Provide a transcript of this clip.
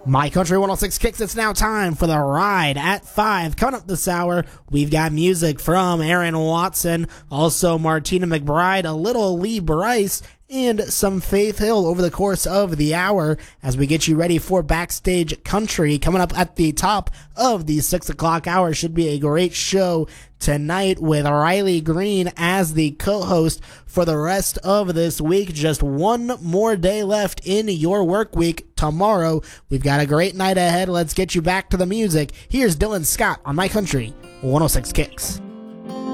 My Country 106 Kicks. It's now time for the ride at 5. Coming up this hour, we've got music from Aaron Watson, also Martina McBride, a little Lee Brice, and some Faith Hill over the course of the hour as we get you ready for Backstage Country. Coming up at the top of the 6 o'clock hour, should be a great show tonight with Riley Green as the co-host for the rest of this week. Just one more day left in your work week. Tomorrow, we've got a great night ahead. Let's get you back to the music. Here's Dylan Scott on My Country 106 Kicks.